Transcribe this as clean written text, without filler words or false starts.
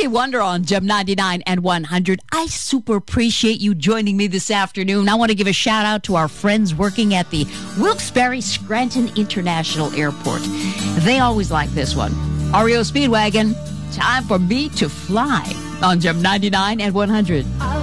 Stevie Wonder on Gem 99 and 100. I super appreciate you joining me this afternoon. I want to give a shout out to our friends working at the Wilkes-Barre Scranton International Airport. They always like this one. REO Speedwagon, time for me to fly on Gem 99 and 100.